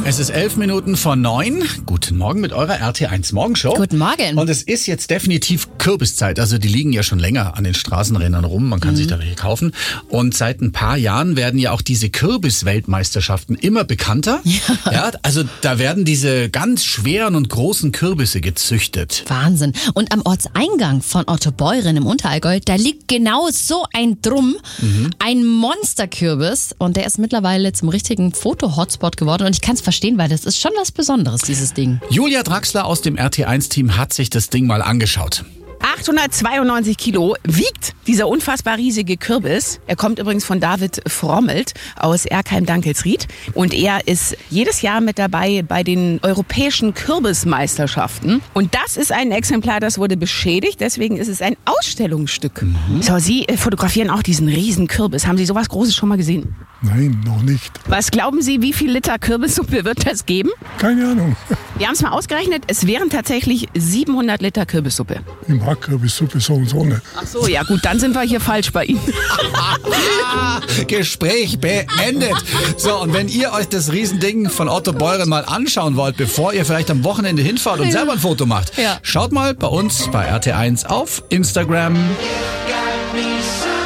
Es ist 11 Minuten vor 9. Guten Morgen mit eurer RT1 Morgenshow. Guten Morgen. Und es ist jetzt definitiv Kürbiszeit. Also die liegen ja schon länger an den Straßenrändern rum. Man kann sich da welche kaufen. Und seit ein paar Jahren werden ja auch diese Kürbis-Weltmeisterschaften immer bekannter. Ja, also da werden diese ganz schweren und großen Kürbisse gezüchtet. Wahnsinn. Und am Ortseingang von Ottobeuren im Unterallgäu, da liegt genau so ein Drum, ein Monsterkürbis. Und der ist mittlerweile zum richtigen Foto-Hotspot geworden. Und ich kann es verstehen, weil das ist schon was Besonderes, dieses Ding. Julia Draxler aus dem RT1-Team hat sich das Ding mal angeschaut. 892 Kilo wiegt dieser unfassbar riesige Kürbis. Er kommt übrigens von David Frommelt aus Erkheim-Dankelsried. Und er ist jedes Jahr mit dabei bei den europäischen Kürbismeisterschaften. Und das ist ein Exemplar, das wurde beschädigt. Deswegen ist es ein Ausstellungsstück. So, Sie fotografieren auch diesen riesen Kürbis. Haben Sie sowas Großes schon mal gesehen? Nein, noch nicht. Was glauben Sie, wie viel Liter Kürbissuppe wird das geben? Keine Ahnung. Wir haben es mal ausgerechnet. Es wären tatsächlich 700 Liter Kürbissuppe. Ich mag Kürbissuppe so und so nicht. Ach so, ja gut, dann sind wir hier falsch bei Ihnen. Gespräch beendet. So, und wenn ihr euch das Riesending von Ottobeuren mal anschauen wollt, bevor ihr vielleicht am Wochenende hinfahrt und selber ein Foto macht, Ja. schaut mal bei uns bei RT1 auf Instagram. Got me so